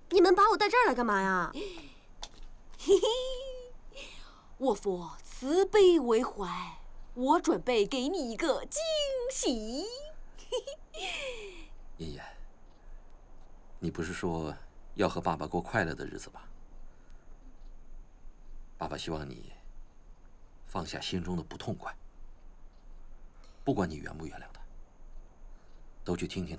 你们把我带这儿来干嘛呀？ 嘿嘿，我佛慈悲为怀，我准备给你一个惊喜。 妍妍，你不是说要和爸爸过快乐的日子吗？爸爸希望你放下心中的不痛快，不管你原不原谅他，都去听听